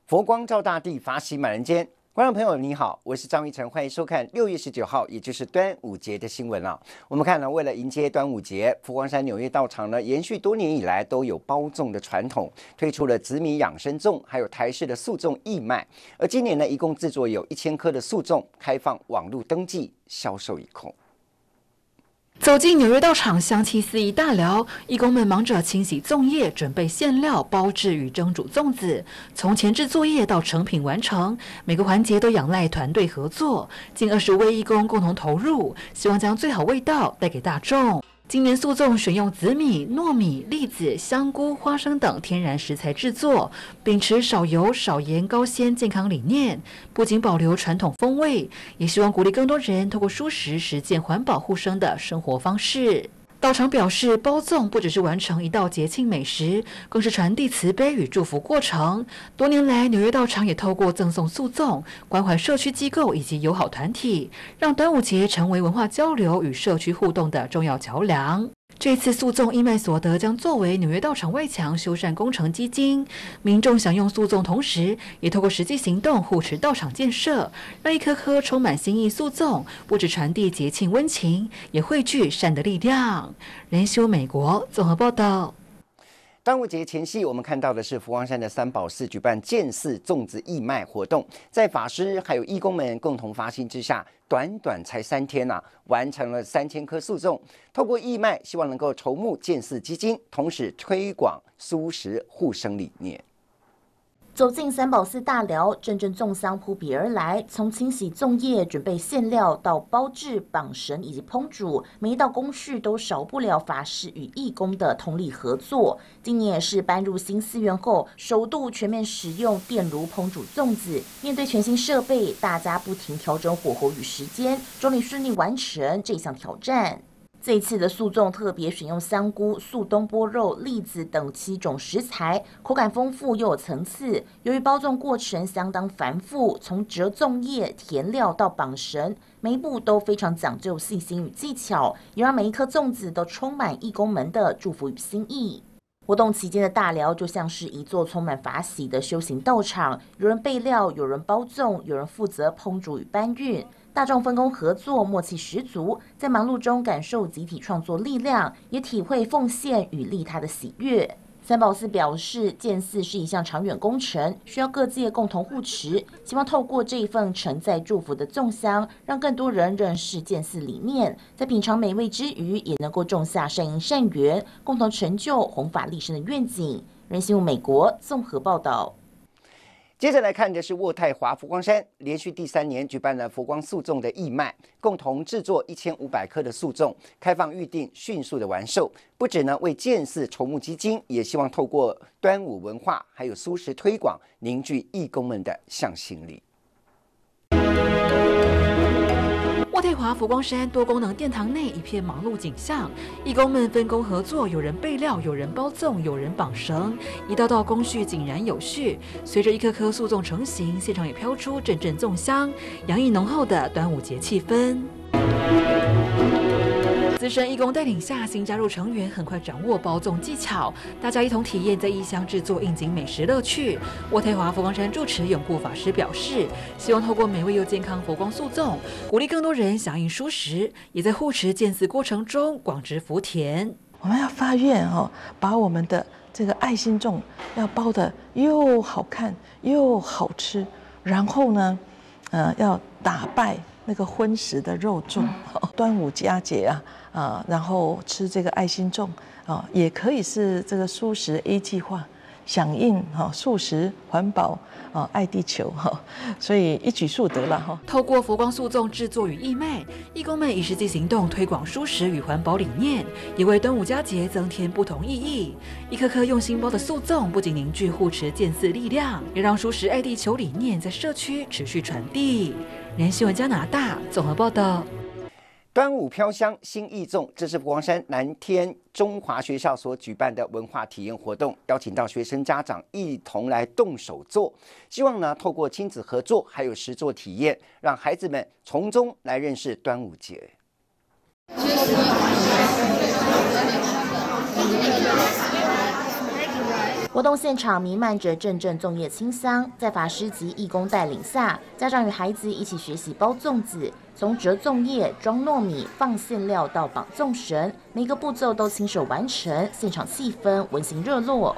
佛光照大地，法喜满人间。观众朋友你好，我是张玉成，欢迎收看6月19号，也就是端午节的新闻啊。我们看呢，为了迎接端午节，佛光山纽约道场呢，延续多年以来都有包粽的传统，推出了紫米养生粽，还有台式的素粽义卖。而今年呢，一共制作有1000颗的素粽，开放网络登记，销售一空。 走进纽约道场，香气四溢大寮，义工们忙着清洗粽叶，准备馅料、包制与蒸煮粽子。从前置作业到成品完成，每个环节都仰赖团队合作，近25位义工共同投入，希望将最好味道带给大众。今年素粽选用紫米、糯米、栗子、香菇、花生等天然食材制作，秉持少油、少盐、高纤健康理念，不仅保留传统风味，也希望鼓励更多人透过蔬食实践环保护生的生活方式。道场表示，包粽不只是完成一道节庆美食，更是传递慈悲与祝福过程。多年来，纽约道场也透过赠送素粽，关怀社区机构以及友好团体，让端午节成为文化交流与社区互动的重要桥梁。这次素粽义卖所得将作为纽约道场外墙修缮工程基金，民众享用素粽同时，也透过实际行动护持道场建设，让一颗颗充满心意素粽不只传递节庆温情，也汇聚善的力量。人修美国综合报道。 端午节前夕，我们看到的是佛光山的三宝寺举办建寺粽子义卖活动，在法师还有义工们共同发心之下，短短才3天完成了3000颗素粽。透过义卖，希望能够筹募建寺基金，同时推广蔬食护生理念。 走进三宝寺大寮，阵阵粽香扑鼻而来。从清洗粽叶、准备馅料到包制、绑绳以及烹煮，每一道工序都少不了法师与义工的通力合作。今年也是搬入新寺院后，首度全面使用电炉烹煮粽子。面对全新设备，大家不停调整火候与时间，终于顺利完成这项挑战。这一次的素粽特别选用香菇、素东坡肉、栗子等7种食材，口感丰富又有层次。由于包粽过程相当繁复，从折粽叶、填料到绑绳，每一步都非常讲究细心与技巧，也让每一颗粽子都充满义工们的祝福与心意。活动期间的大寮就像是一座充满法喜的修行道场，有人备料，有人包粽，有人负责烹煮与搬运。大众分工合作，默契十足，在忙碌中感受集体创作力量，也体会奉献与利他的喜悦。三宝寺表示，建寺是一项长远工程，需要各界共同护持，希望透过这一份承载祝福的粽香，让更多人认识建寺理念，在品尝美味之余，也能够种下善因善缘，共同成就弘法利生的愿景。人新闻美国综合报道。 接着来看的是渥太华佛光山连续第3年举办了佛光素粽的义卖，共同制作1500颗的素粽，开放预定，迅速的完售。不止呢为建寺筹募基金，也希望透过端午文化还有蔬食推广，凝聚义工们的向心力。 渥太华佛光山多功能殿堂内一片忙碌景象，义工们分工合作，有人备料，有人包粽，有人绑绳，一道道工序井然有序。随着一颗颗素粽成型，现场也飘出阵阵粽香，洋溢浓厚的端午节气氛。资深义工带领下，新加入成员很快掌握包粽技巧，大家一同体验在异乡制作应景美食乐趣。渥太华佛光山住持永固法师表示，希望透过美味又健康佛光素粽，鼓励更多人响应蔬食，也在护持建寺过程中广植福田。 我们要发愿把我们的这个爱心粽要包得又好看又好吃，然后呢，要打败那个荤食的肉粽。端午佳节然后吃这个爱心粽也可以是这个蔬食 A 计划，响应素食环保爱地球所以一举数得了透过佛光素粽制作与义卖，义工们以实际行动推广蔬食与环保理念，也为端午佳节增添不同意义。一颗颗用心包的素粽，不仅凝聚护持建寺力量，也让蔬食爱地球理念在社区持续传递。人新闻加拿大综合报道。 端午飘香新义粽，这是佛光山南天中华学校所举办的文化体验活动，邀请到学生家长一同来动手做，希望呢透过亲子合作还有实作体验，让孩子们从中来认识端午节。 活动现场弥漫着阵阵粽叶清香，在法师及义工带领下，家长与孩子一起学习包粽子，从折粽叶、装糯米、放馅料到绑粽绳，每个步骤都亲手完成，现场气氛温馨热络。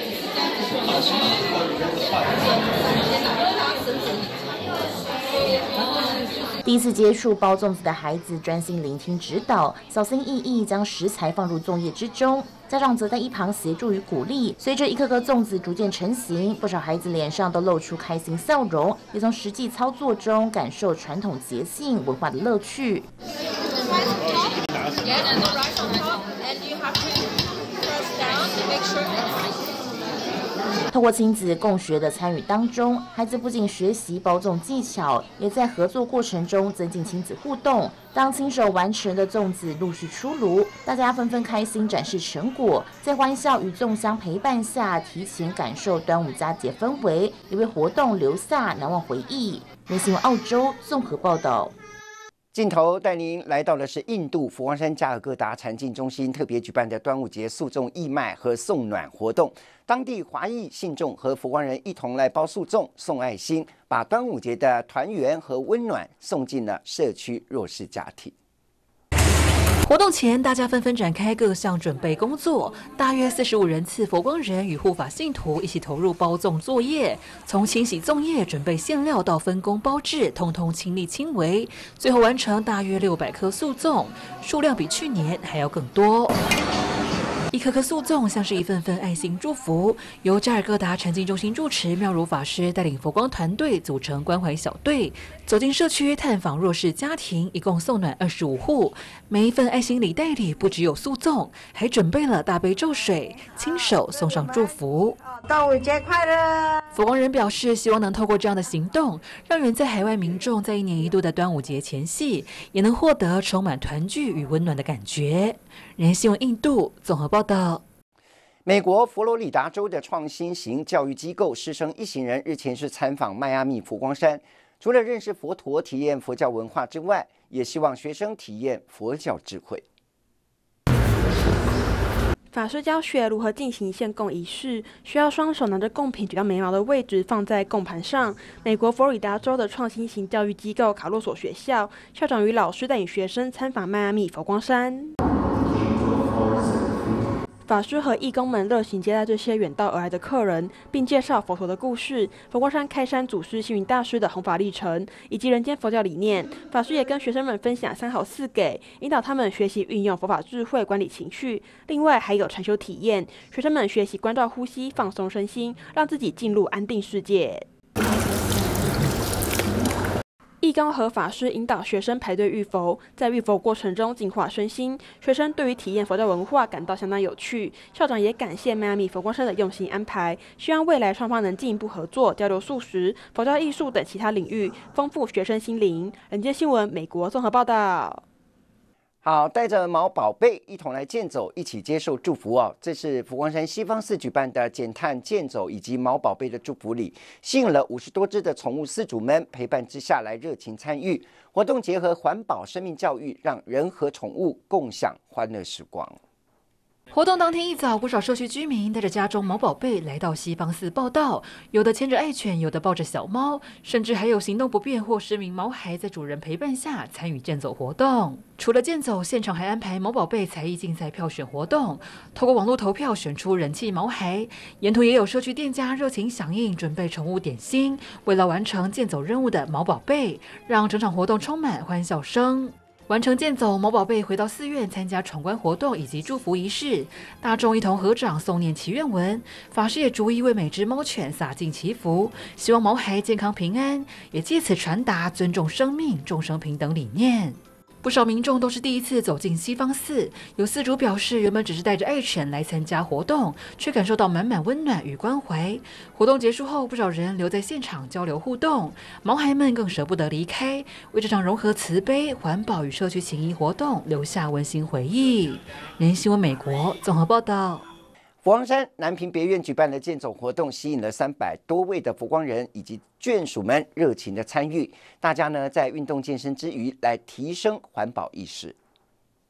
第一次接触包粽子的孩子专心聆听指导，小心翼翼将食材放入粽叶之中，家长则在一旁协助与鼓励。随着一颗颗粽子逐渐成型，不少孩子脸上都露出开心笑容，也从实际操作中感受传统节庆文化的乐趣。透过亲子共学的参与当中，孩子不仅学习包粽技巧，也在合作过程中增进亲子互动。当亲手完成的粽子陆续出炉，大家纷纷开心展示成果，在欢笑与粽香陪伴下，提前感受端午佳节氛围，也为活动留下难忘回忆。联新闻澳洲综合报道。 镜头带您来到的是印度佛光山加尔各答禅境中心特别举办的端午节素粽义卖和送暖活动，当地华裔信众和佛光人一同来包素粽、送爱心，把端午节的团圆和温暖送进了社区弱势家庭。 活动前，大家纷纷展开各项准备工作，大约45人次佛光人与护法信徒一起投入包粽作业，从清洗粽叶、准备馅料到分工包制，通通亲力亲为，最后完成大约600颗素粽，数量比去年还要更多。一颗颗素粽像是一份份爱心祝福，由加尔各答禅境中心住持妙如法师带领佛光团队组成关怀小队，走进社区探访弱势家庭，一共送暖25户。每一份爱心礼袋里不只有素粽，还准备了大杯咒水，亲手送上祝福。 端午节快乐！ 佛光人表示，希望能透过这样的行动，让远在海外民众在1年1度的端午节前夕，也能获得充满团聚与温暖的感觉。人新闻印度综合报道。 美国佛罗里达州的创新型教育机构师生一行人日前是参访迈阿密佛光山，除了认识佛陀、体验佛教文化之外，也希望学生体验佛教智慧。 法师教学如何进行献供仪式，需要双手拿着贡品举到眉毛的位置放在供盘上。美国佛罗里达州的创新型教育机构卡洛索学校校长与老师带领学生参访迈阿密佛光山。法师和义工们热情接待这些远道而来的客人，并介绍佛陀的故事、佛光山开山祖师星云大师的弘法历程以及人间佛教理念。法师也跟学生们分享3好4给，引导他们学习运用佛法智慧管理情绪。另外还有禅修体验，学生们学习关照呼吸、放松身心，让自己进入安定世界。义工和法师引导学生排队浴佛，在浴佛过程中净化身心。学生对于体验佛教文化感到相当有趣。校长也感谢迈阿密佛光山的用心安排，希望未来双方能进一步合作，交流素食、佛教艺术等其他领域，丰富学生心灵。人间新闻美国综合报道。 好，带着毛宝贝一同来健走，一起接受祝福哦。这是佛光山西方寺举办的减碳健走以及毛宝贝的祝福礼，吸引了50多只的宠物饲主们陪伴之下来热情参与活动，结合环保、生命教育，让人和宠物共享欢乐时光。 活动当天一早，不少社区居民带着家中毛宝贝来到西方寺报到，有的牵着爱犬，有的抱着小猫，甚至还有行动不便或失明毛孩在主人陪伴下参与健走活动。除了健走，现场还安排毛宝贝才艺竞赛票选活动，透过网络投票选出人气毛孩。沿途也有社区店家热情响应，准备宠物点心，为了完成健走任务的毛宝贝，让整场活动充满欢笑声。完成健走，毛宝贝回到寺院参加闯关活动以及祝福仪式，大众一同合掌诵念祈愿文。法师也逐一为每只猫犬洒尽祈福，希望毛孩健康平安，也借此传达尊重生命、众生平等理念。不少民众都是第一次走进西方寺，有寺主表示，原本只是带着爱犬来参加活动，却感受到满满温暖与关怀。活动结束后，不少人留在现场交流互动，毛孩们更舍不得离开，为这场融合慈悲、环保与社区情谊活动留下温馨回忆。人新闻美国综合报道。 佛光山南屏别院举办的健走活动，吸引了300多位的佛光人以及眷属们热情的参与。大家呢在运动健身之余，来提升环保意识。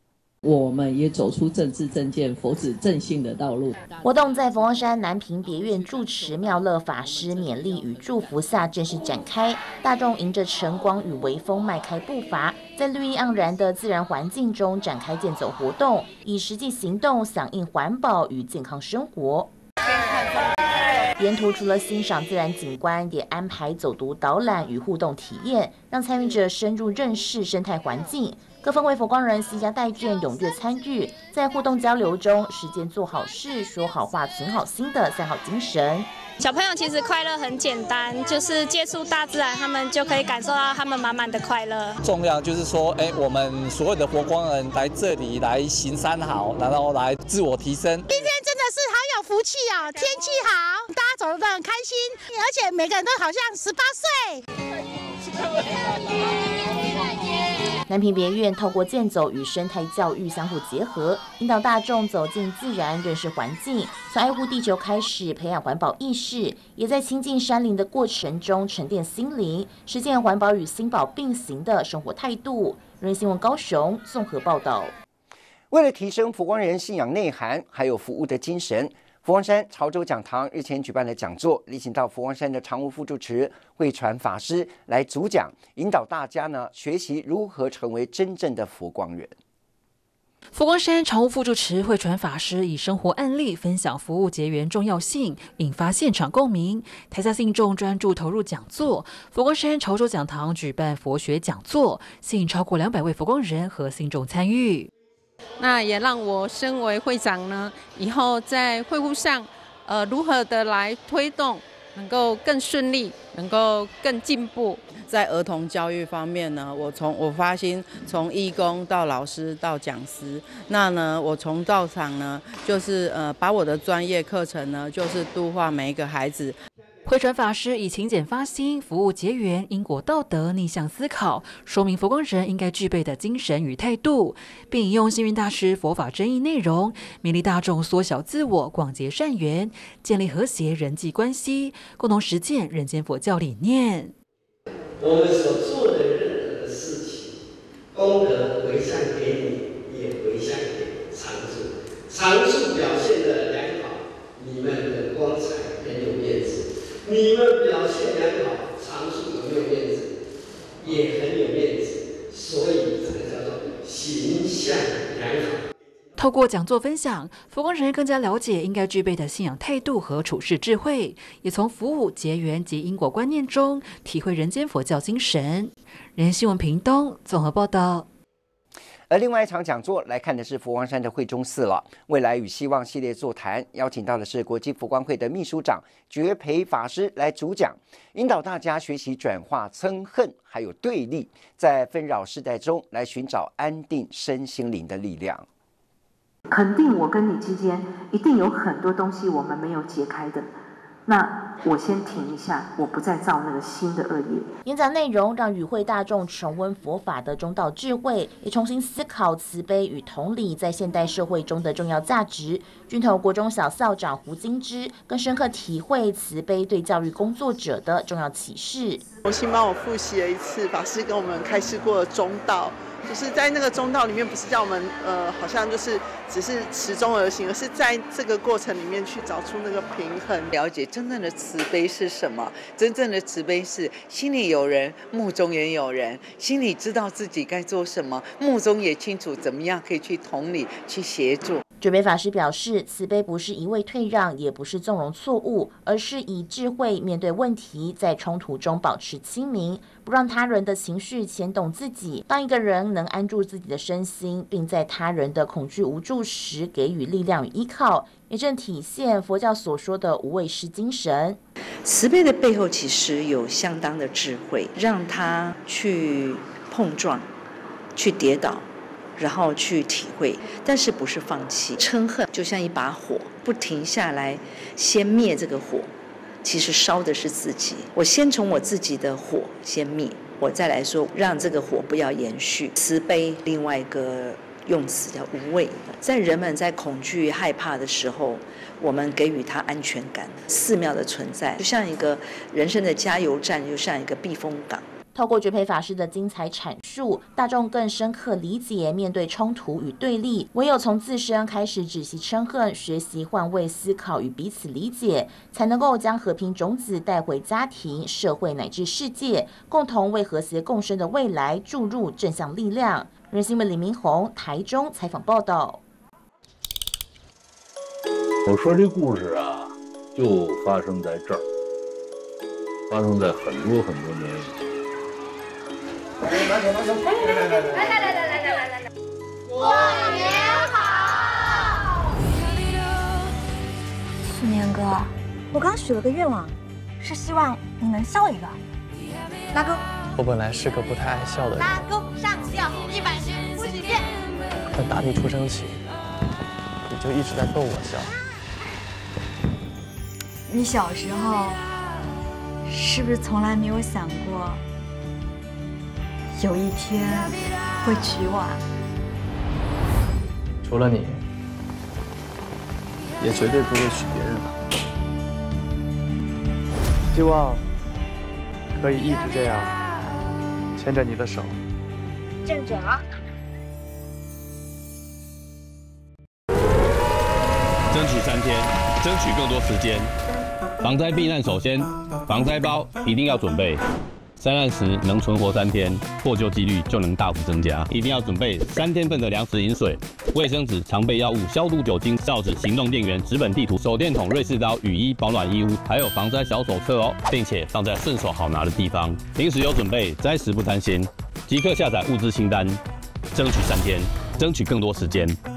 我们也走出政治正见、佛子正信的道路。 活动在佛光山南屏别院住持妙乐法师勉励与祝福下正式展开，大众迎着晨光与微风迈开步伐，在绿意盎然的自然环境中展开健走活动，以实际行动响应环保与健康生活。沿途除了欣赏自然景观，也安排走读导览与互动体验，让参与者深入认识生态环境。各分为佛光人携家带眷踊跃参与，在互动交流中实践做好事、说好话、存好心的3好精神。 小朋友其实快乐很简单，就是接触大自然，他们就可以感受到他们满满的快乐。 重要就是说，我们所有的佛光人来这里来行三好，然后来自我提升。 今天真的是好有福气哦，天气好，大家走得很开心，而且每个人都好像18岁。 南屏别院透过健走与生态教育相互结合，引导大众走进自然，认识环境，从爱护地球开始培养环保意识，也在亲近山林的过程中沉淀心灵，实践环保与心保并行的生活态度。人新闻高雄综合报道。 为了提升佛光人信仰内涵还有服务的精神，佛光山潮州讲堂日前举办了讲座，力请到佛光山的常务副住持慧传法师来主讲，引导大家呢学习如何成为真正的佛光人。 佛光山常务副住持慧传法师以生活案例分享服务结缘重要性，引发现场共鸣。台下信众专注投入讲座。佛光山潮州讲堂举办佛学讲座，吸引超过200位佛光人和信众参与。 那也让我身为会长呢，以后在会务上，如何的来推动，能够更顺利，能够更进步。 在儿童教育方面呢，我发心从义工到老师到讲师，那呢，我从道场呢，就是把我的专业课程呢，就是度化每一个孩子。 慧传法师以勤俭发心、服务结缘、因果道德逆向思考，说明佛光人应该具备的精神与态度，并引用星云大师佛法真义内容，勉励大众缩小自我、广结善缘，建立和谐人际关系，共同实践人间佛教理念。 我们所做的任何的事情，功德回向给你，也回向给常住。常住表现得良好，你们的光彩很有面子。你们表现良好，常住有没有面子？也很有面子，所以这个叫做形象良好。 透过讲座分享，佛光人更加了解应该具备的信仰态度和处世智慧，也从服务、结缘及因果观念中体会人间佛教精神。人新闻屏东综合报道。 而另外一场讲座来看的是佛光山的慧中寺了，未来与希望系列座谈，邀请到的是国际佛光会的秘书长觉培法师来主讲，引导大家学习转化憎恨还有对立，在纷扰世代中来寻找安定身心灵的力量。 肯定我跟你之间一定有很多东西我们没有解开的，那我先停一下，我不再造那个新的恶业。 演讲内容让与会大众重温佛法的中道智慧，也重新思考慈悲与同理在现代社会中的重要价值。军头国中小校长胡金枝更深刻体会慈悲对教育工作者的重要启示。 重新帮我复习了一次法师跟我们开示过的中道。就是在那个中道里面，不是叫我们好像就是只是持中而行，而是在这个过程里面去找出那个平衡， 了解真正的慈悲是什么。真正的慈悲是心里有人，目中也有人，心里知道自己该做什么，目中也清楚怎么样可以去同理、去协助。 觉培法师表示，慈悲不是一味退让，也不是纵容错误，而是以智慧面对问题，在冲突中保持清明，不让他人的情绪牵动自己。当一个人能安住自己的身心，并在他人的恐惧无助时给予力量与依靠，也正体现佛教所说的无畏施精神。 慈悲的背后其实有相当的智慧，让他去碰撞，去跌倒，然后去体会，但是不是放弃。嗔恨就像一把火，不停下来先灭这个火，其实烧的是自己。我先从我自己的火先灭，我再来说让这个火不要延续。慈悲另外一个用词叫无畏，在人们在恐惧害怕的时候，我们给予他安全感。寺庙的存在就像一个人生的加油站，就像一个避风港。 透过觉培法师的精彩阐述，大众更深刻理解面对冲突与对立，唯有从自身开始止息嗔恨，学习换位思考与彼此理解，才能够将和平种子带回家庭、社会乃至世界，共同为和谐共生的未来注入正向力量。人新闻李明宏台中采访报道。 我说这故事啊，就发生在这儿，发生在很多很多年以前。 来，过年好！ 去年哥，我刚许了个愿望，是希望你能笑一个。拉钩。 我本来是个不太爱笑的人。 拉钩上吊100遍50遍。 但打你出生起，你就一直在逗我笑。 你小时候是不是从来没有想过，有一天会娶我啊？ 除了你，也绝对不会娶别人的。希望可以一直这样牵着你的手。 正准啊！ 争取3天，争取更多时间。防灾避难首先，防灾包一定要准备。灾难时能存活3天，获救几率就能大幅增加。一定要准备3天份的粮食饮水、卫生纸、常备药物、消毒酒精、哨子、行动电源、纸本地图、手电筒、瑞士刀、雨衣、保暖衣物，还有防灾小手册哦，并且放在顺手好拿的地方。平时有准备，灾时不担心。即刻下载物资清单，争取3天，争取更多时间。